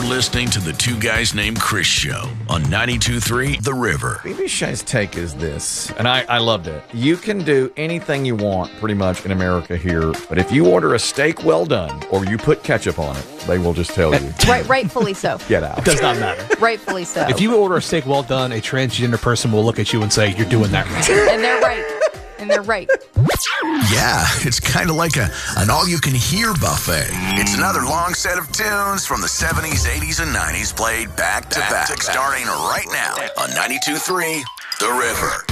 listening to the Two Guys Named Chris show on 92.3 The River. BB Shay's take is this, and I loved it. You can do anything you want pretty much in America here, but if you order a steak well done or you put ketchup on it, they will just tell you. Rightfully so. Get out. It does not matter. Rightfully so. If you order a steak well done, a transgender person will look at you and say, you're doing that right. And they're right. And they're right. Yeah, it's kind of like an all-you-can-hear buffet. It's another long set of tunes from the 70s, 80s, and 90s played back to back, starting right now on 92.3 The River.